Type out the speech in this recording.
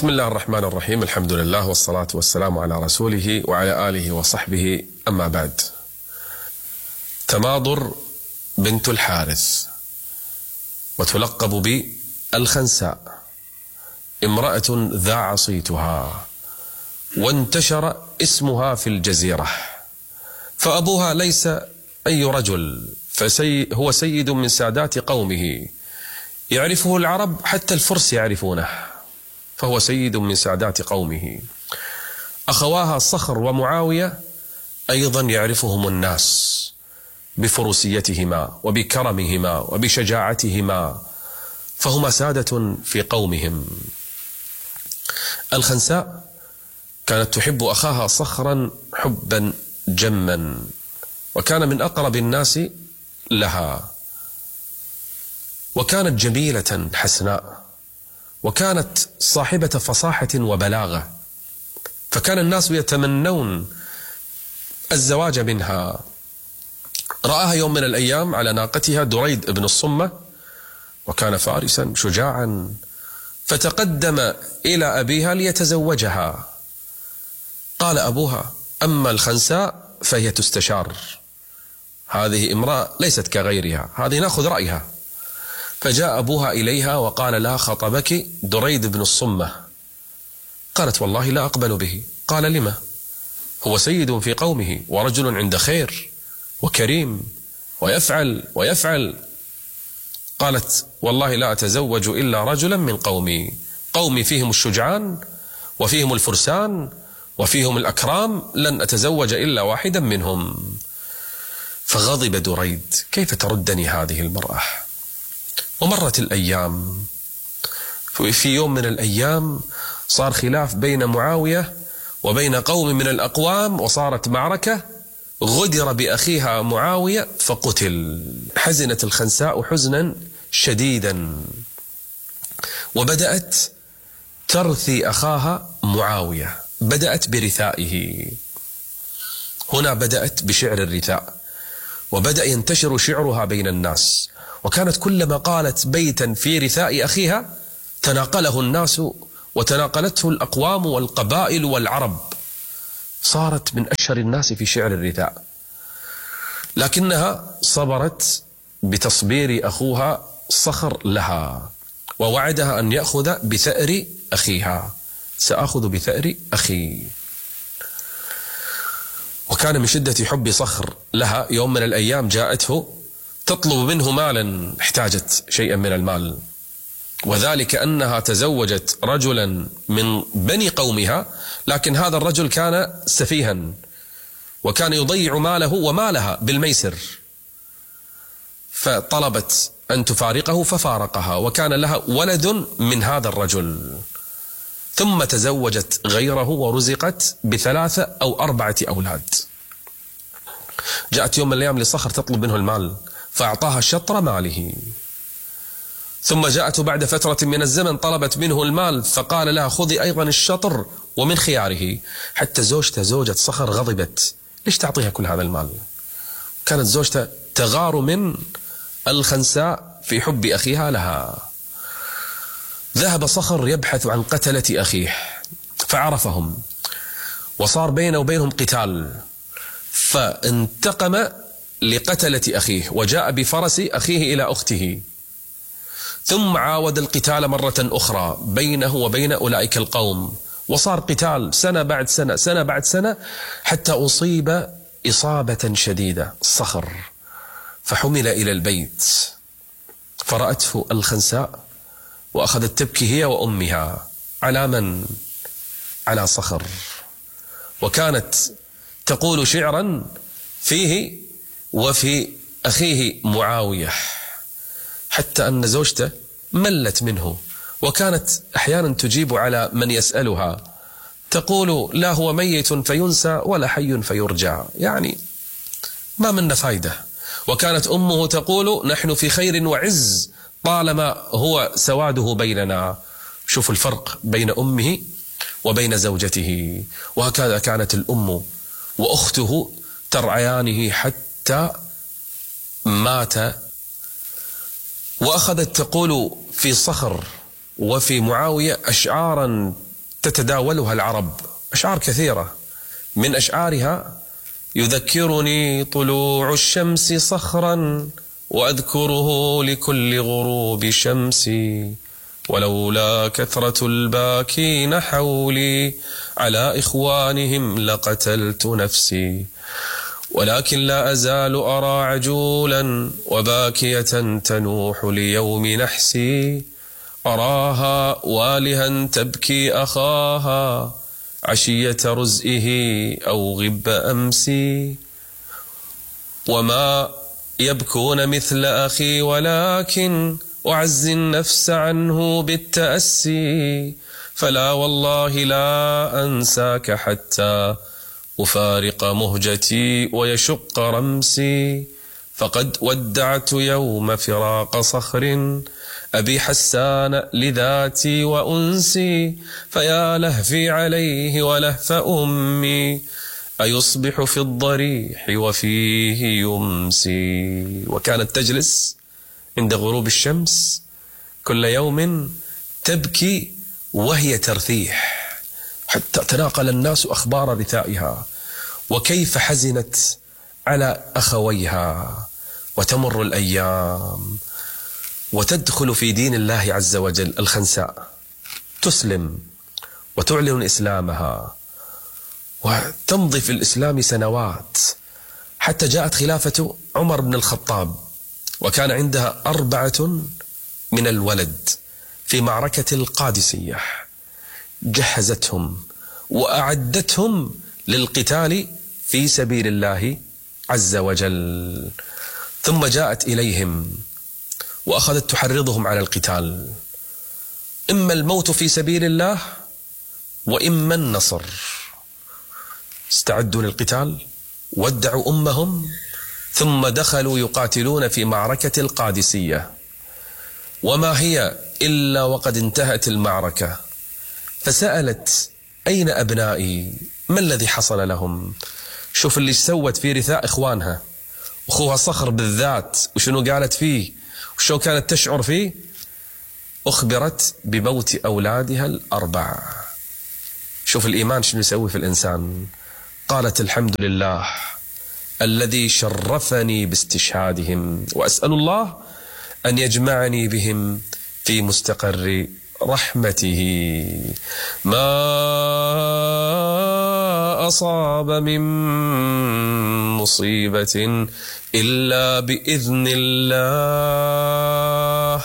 بسم الله الرحمن الرحيم. الحمد لله والصلاة والسلام على رسوله وعلى آله وصحبه، أما بعد. تماضر بنت الحارث، وتلقب بالخنساء، امرأة ذا عصيتها، وانتشر اسمها في الجزيرة. فأبوها ليس أي رجل، هو سيد من سادات قومه، يعرفه العرب، حتى الفرس يعرفونه، فهو سيد من سادات قومه. أخواها صخر ومعاوية أيضا يعرفهم الناس بفروسيتهما وبكرمهما وبشجاعتهما، فهما سادة في قومهم. الخنساء كانت تحب أخاها صخرا حبا جما، وكان من أقرب الناس لها، وكانت جميلة حسناء، وكانت صاحبة فصاحة وبلاغة، فكان الناس يتمنون الزواج منها. رآها يوم من الأيام على ناقتها دريد بن الصمة، وكان فارسا شجاعا، فتقدم إلى أبيها ليتزوجها. قال أبوها: أما الخنساء فهي تستشار، هذه امرأة ليست كغيرها، هذه نأخذ رأيها. فجاء أبوها إليها وقال لها: خطبك دريد بن الصمة. قالت: والله لا أقبل به. قال: لما؟ هو سيد في قومه ورجل عند خير وكريم ويفعل. قالت: والله لا أتزوج إلا رجلا من قومي فيهم الشجعان وفيهم الفرسان وفيهم الأكرام، لن أتزوج إلا واحدا منهم. فغضب دريد: كيف تردني هذه المرأة؟ ومرت الأيام. في يوم من الأيام صار خلاف بين معاوية وبين قوم من الأقوام، وصارت معركة، غدر بأخيها معاوية فقتل. حزنت الخنساء حزنا شديدا، وبدأت ترثي أخاها معاوية، بدأت برثائه. هنا بدأت بشعر الرثاء، وبدأ ينتشر شعرها بين الناس، وكانت كلما قالت بيتا في رثاء أخيها تناقله الناس وتناقلته الأقوام والقبائل والعرب، صارت من أشهر الناس في شعر الرثاء. لكنها صبرت بتصبير أخوها صخر لها، ووعدها أن يأخذ بثأر أخيها: سأخذ بثأر أخي. وكان من شدة حب صخر لها يوم من الأيام جاءته تطلب منه مالا، احتاجت شيئا من المال، وذلك أنها تزوجت رجلا من بني قومها، لكن هذا الرجل كان سفيها، وكان يضيع ماله ومالها بالميسر، فطلبت أن تفارقه ففارقها، وكان لها ولد من هذا الرجل، ثم تزوجت غيره ورزقت ب3 أو 4 أولاد. جاءت يوم من الأيام لصخر تطلب منه المال، فأعطاها شطر ماله. ثم جاءت بعد فترة من الزمن طلبت منه المال، فقال لها: خذي أيضا الشطر ومن خياره. حتى زوجة صخر غضبت: ليش تعطيها كل هذا المال؟ كانت زوجته تغار من الخنساء في حب أخيها لها. ذهب صخر يبحث عن قتلة أخيه، فعرفهم، وصار بينه وبينهم قتال، فانتقم لقتلة أخيه، وجاء بفرس أخيه إلى أخته، ثم عاود القتال مرة أخرى بينه وبين أولئك القوم، وصار قتال سنة بعد سنة، سنة بعد سنة، حتى أصيب إصابة شديدة الصخر، فحمل إلى البيت، فرأته الخنساء وأخذت تبكي هي وأمها. على من؟ على صخر. وكانت تقول شعرا فيه وفي أخيه معاوية، حتى أن زوجته ملت منه، وكانت أحيانا تجيب على من يسألها، تقول: لا هو ميت فينسى ولا حي فيرجع، يعني ما منا فايدة. وكانت أمه تقول: نحن في خير وعز طالما هو سواده بيننا. شوف الفرق بين أمه وبين زوجته. وهكذا كانت الأم وأخته ترعيانه حتى مات. وأخذت تقول في صخر وفي معاوية أشعارا تتداولها العرب، أشعار كثيرة. من أشعارها: يذكرني طلوع الشمس صخرا وأذكره لكل غروب شمسي، ولولا كثرة الباكين حولي على إخوانهم لقتلت نفسي، ولكن لا أزال أرى عجولا وباكية تنوح ليوم نحسي، أراها والها تبكي أخاها عشية رزئه أو غب أمسي، وما يبكون مثل أخي ولكن أعز النفس عنه بالتأسي، فلا والله لا أنساك حتى أفارق مهجتي ويشق رمسي، فقد ودعت يوم فراق صخر أبي حسان لذاتي وأنسي، فيا لهفي عليه ولهف أمي أيصبح في الضريح وفيه يمسي. وكانت تجلس عند غروب الشمس كل يوم تبكي وهي ترثيح، حتى تناقل الناس أخبار رثائها وكيف حزنت على أخويها. وتمر الأيام وتدخل في دين الله عز وجل الخنساء، تسلم وتعلن إسلامها وتمضي في الإسلام سنوات، حتى جاءت خلافة عمر بن الخطاب وكان عندها 4 من الولد في معركة القادسية، جهزتهم وأعدتهم للقتال في سبيل الله عز وجل، ثم جاءت إليهم وأخذت تحرضهم على القتال، إما الموت في سبيل الله وإما النصر. استعدوا للقتال، ودعوا أمهم، ثم دخلوا يقاتلون في معركة القادسية، وما هي إلا وقد انتهت المعركة، فسألت: أين أبنائي؟ ما الذي حصل لهم؟ شوف اللي سوت في رثاء إخوانها، أخوها صخر بالذات وشنو قالت فيه وشو كانت تشعر فيه. أخبرت بموت أولادها 4. شوف الإيمان شنو يسوي في الإنسان. قالت: الحمد لله الذي شرفني باستشهادهم، وأسأل الله أن يجمعني بهم في مستقر رحمته. ما أصاب من مصيبة إلا بإذن الله.